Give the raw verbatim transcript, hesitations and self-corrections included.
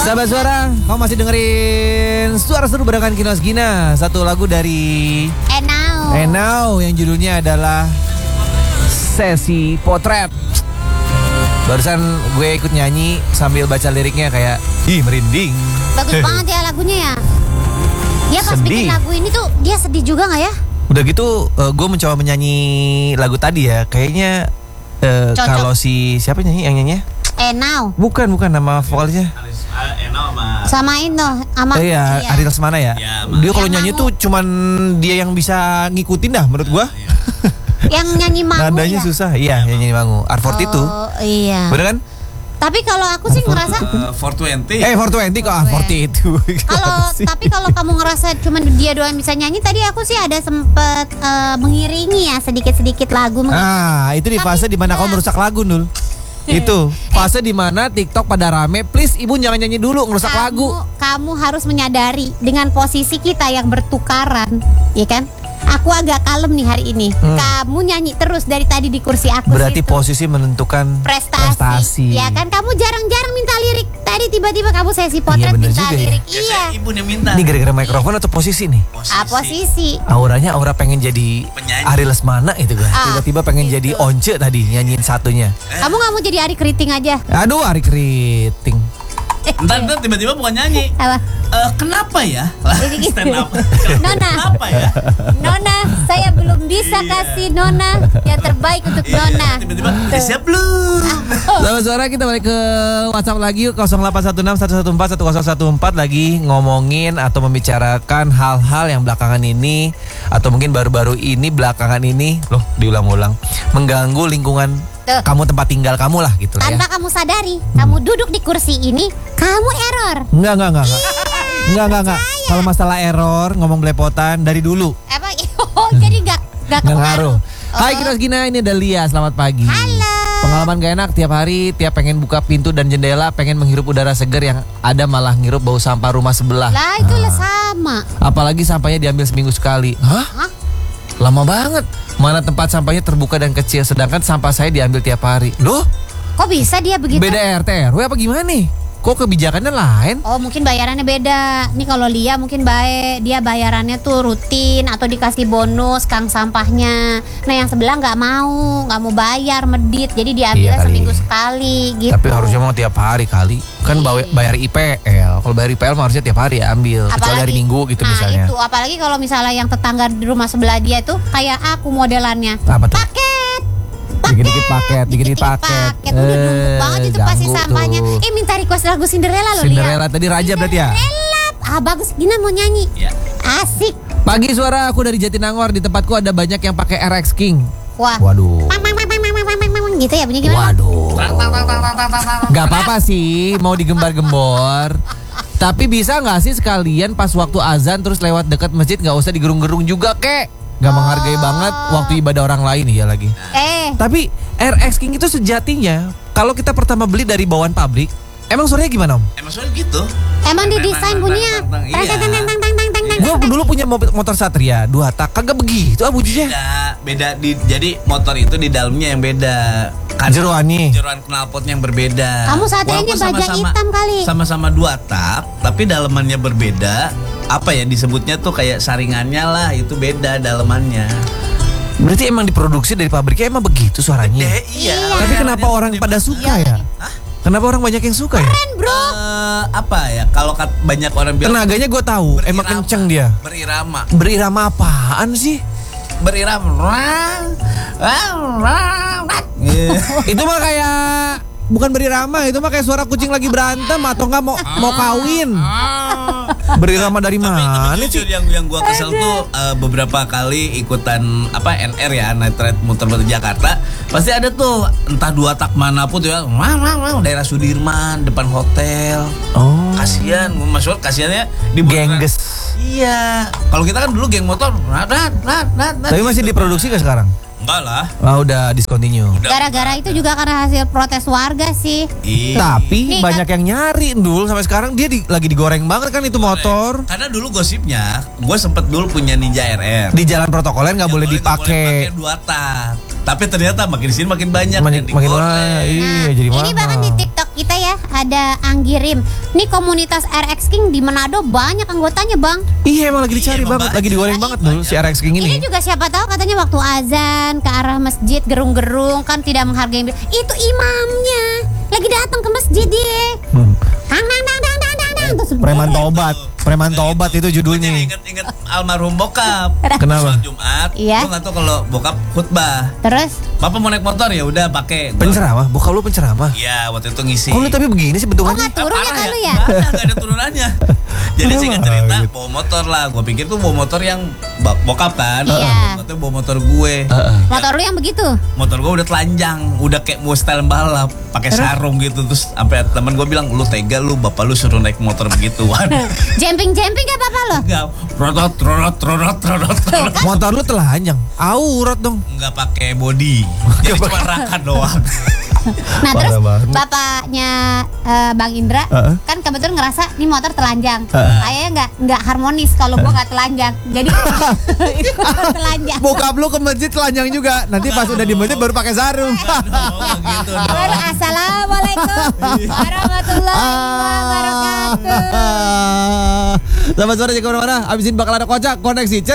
Sahabat Suara, kamu masih dengerin Suara Seru barengan Kinos Gina. Satu lagu dari Enau Enau yang judulnya adalah Sesi Potret. Barusan gue ikut nyanyi sambil baca liriknya kayak ih merinding. Bagus banget ya lagunya ya. Dia pas Sedih. bikin lagu ini tuh dia sedih juga gak ya? Udah gitu uh, gue mencoba menyanyi lagu tadi ya. Kayaknya uh, kalau si siapa nyanyi yang nyanyi? Enau. Bukan, bukan nama vokalisnya. Enau sama Sama itu sama Eh, iya, Ari Lesmana ya. Ya, Dia kalau Yang nyanyi Mangu. tuh cuman dia yang bisa ngikutin dah menurut gua. Yang nyanyi Mangu Nadanya ya? susah. Iya, yang nyanyi Mangu. R empat puluh itu. Oh iya. Bener kan? Tapi kalau aku sih ngerasa uh, empat dua puluh. Eh, empat ratus dua puluh kok R empat puluh itu. kalau tapi kalau kamu ngerasa cuma dia doang bisa nyanyi, tadi aku sih ada sempet eh, mengiringi ya sedikit-sedikit lagu. Ah, itu di fase Tapi dimana enggak. kamu merusak lagu, Nul. Itu fase dimana TikTok pada rame. Please ibu jangan nyanyi dulu, ngerusak kamu, lagu. kamu harus menyadari dengan posisi kita yang bertukaran, ya kan? Aku agak kalem nih hari ini. Hmm. Kamu nyanyi terus dari tadi di kursi aku. Berarti situ. posisi menentukan prestasi. prestasi. Ya kan, kamu jarang-jarang minta lirik. Tadi tiba-tiba kamu sesi potret bener minta juga ya. lirik. Ya, Iya. saya ibu yang minta. Ini gara-gara mikrofon atau posisi nih? Ah, posisi. Auranya aura pengen jadi Penyanyi. Ari Lesmana itu kan. Ah, Tiba-tiba pengen gitu. jadi Once tadi nyanyiin satunya. Kamu nggak mau jadi Ari Keriting aja? Aduh, Ari Keriting. Entar entar tiba-tiba bukan nyanyi. Apa? Eh, kenapa ya? Lah, Jadi gitu. stand up. Nona. Kenapa ya? Nona, saya belum bisa Iya. kasih Nona yang terbaik untuk Iya, Nona. tiba-tiba "Eh, siap belum? Selamat Suara, kita balik ke WhatsApp lagi yuk. nol delapan satu enam satu satu empat satu nol satu empat. Lagi ngomongin atau membicarakan hal-hal yang belakangan ini, atau mungkin baru-baru ini, belakangan ini loh diulang-ulang, mengganggu lingkungan Tuh. kamu, tempat tinggal kamu lah gitu lah ya. Tanpa kamu sadari, kamu duduk di kursi ini, kamu error. Enggak, enggak, enggak, enggak. Enggak, enggak, enggak. Kalau masalah error, ngomong belepotan dari dulu. Apa? Oh, jadi gak gak Nggak kepengaruh. ngaruh. Hai Kinos Gina, ini ada Lia, selamat pagi. Halo. Pengalaman gak enak tiap hari, tiap pengen buka pintu dan jendela, pengen menghirup udara segar, yang ada malah ngirup bau sampah rumah sebelah. Lah itu lah sama. Apalagi sampahnya diambil seminggu sekali. Hah? Hah? Lama banget. Mana tempat sampahnya terbuka dan kecil, sedangkan sampah saya diambil tiap hari. Loh? Kok bisa dia begitu? Beda R T R W apa gimana nih? Kok kebijakannya lain? Oh, mungkin bayarannya beda. Nih kalau Lia mungkin baik, dia bayarannya tuh rutin atau dikasih bonus kang sampahnya. Nah yang sebelah nggak mau, nggak mau bayar medit, jadi diambilnya Iya kali. seminggu sekali gitu. Tapi harusnya mau tiap hari kali. Kan bawa- bayar I P L. Kalau bayar I P L mah harusnya tiap hari ya ambil. Kecuali hari Minggu gitu nah, misalnya. itu apalagi kalau misalnya yang tetangga di rumah sebelah dia tuh kayak aku modelannya. Apa tuh? Paket. Dikit-dikit paket, dikit-dikit paket. Udah numpuk banget itu pasti ganggu sampahnya. tuh. Eh minta request lagu Cinderella loh Cinderella Lia. tadi raja berarti ya? Cinderella. Ah bagus, Gina mau nyanyi. Ya. Asik. Pagi Suara, aku dari Jatinangor. Di tempatku ada banyak yang pakai R X King. Wah. Waduh. Pang, pang, pang, pang, pang, pang, pang, pang, gitu ya bunyi gimana? Waduh. Gak apa-apa sih, mau digembar-gembor. Tapi bisa gak sih sekalian pas waktu azan terus lewat dekat masjid, gak usah digerung-gerung juga kek. Gak menghargai banget waktu ibadah orang lain, iya lagi. Eh, Tapi R X King itu sejatinya, kalau kita pertama beli dari bawaan pabrik, emang suaranya gimana Om? Emang soalnya gitu. emang didesain bunyinya. Tang, Iya. tang, tang, tang, tang, tang, tang, tang. Gue dulu punya mobil- motor Satria dua tak, kagak begitu ah bunyinya. Beda, beda di jadi motor itu di dalamnya yang beda. Kan Jeroannya. jeroan knalpotnya yang berbeda. Kamu Satrianya Walaupun baja sama-sama- hitam kali. Sama-sama dua tak, tapi dalemannya berbeda. Apa ya disebutnya tuh kayak saringannya lah, itu beda dalemannya. Berarti emang diproduksi dari pabriknya emang begitu suaranya. Eh, iya. Tapi kenapa orang pada suka ya? Kenapa orang banyak yang suka ya? Keren bro. Eh, apa ya? Kalau kat- banyak orang bilang Tenaganya gue tahu, emang berirama. kenceng dia. Berirama. Berirama apaan sih? Berirama. Itu mah kayak bukan berirama, itu mah kayak suara kucing lagi berantem atau enggak mau mau kawin. Berirama dari Tapi, mana tapi jujur sih? yang yang gua kesel tuh eh, beberapa kali ikutan apa N R ya, Night Ride muter-muter Jakarta, pasti ada tuh entah dua tak manapun tuh ya, wah, wah, wah, daerah Sudirman depan hotel. Oh, Kasihan, maksud kasihannya di gengges. Iya, kalau kita kan dulu geng motor, rat, rat, rat, rat, rat, Tapi masih gitu. diproduksi gak sekarang? Enggak lah. Ah, udah discontinue. Gara-gara itu juga karena hasil protes warga sih. Iya. Tapi Nih, banyak yang nyari dulu sampai sekarang dia di- lagi digoreng banget kan itu motor. Karena dulu gosipnya, gue sempet dulu punya Ninja R R. Di jalan protokoler nggak Yang boleh nggak dipakai. pakai dua tak. Tapi ternyata makin sini makin banyak Makin, yang makin digoreng. wah, iya Nah, jadi ini mahal. bahkan di TikTok kita ya, ada Anggirim. Nih komunitas R X King di Manado banyak anggotanya, Bang. Iya emang lagi dicari Iya, emang banget, lagi banyak. digoreng banget dulu si R X King Ini ini. juga siapa tahu katanya waktu azan ke arah masjid gerung-gerung kan tidak menghargai. Itu imamnya lagi datang ke masjid dia. Hmm. Tang tang tang tang tang tang tang. Terus Preman tobat, preman tobat itu Gue judulnya. jadi inget-inget almarhum bokap. Kenapa? Sholat Jumat. Iya. Gue nggak tahu kalau bokap khutbah. Terus Bapak mau naik motor ya udah pakai. Gua- Penceramah, bokap lu penceramah. Iya waktu itu ngisi. Kok lu tapi begini sih oh bentukannya? nggak turun ya Parah kalau ya? Nggak ada, nggak ada turunannya. Jadi singkat cerita bawa motor lah. Gue pikir tuh bawa motor yang ba- bokap kan. Iya. Katanya bawa motor gue. Heeh. Motor lu yang begitu? Motor gue udah telanjang, udah kayak mau style balap, pakai sarung gitu. Terus sampai teman gue bilang, lu tega lu, bapak lu suruh naik motor begituan. Jumping-jumping gak apa-apa loh? Enggak, rodot, rodot, rodot, rodot, rodot. Motor lu telanjang, aurat dong. Enggak pakai body, jadi cuma rakan doang. Nah terus Parah banget. bapaknya eh, Bang Indra Heeh. kan kebetulan ngerasa ini motor telanjang. Heeh. Kayaknya nggak nggak harmonis kalau gua nggak telanjang. Jadi ikut telanjang. Bokap lu ke masjid telanjang juga. Nanti pas udah di masjid baru pakai sarung. Oh, gitu dong. Baru assalamualaikum warahmatullahi wabarakatuh. Selamat sore, jangan kemana-mana. Abis ini bakal ada kocak koneksi.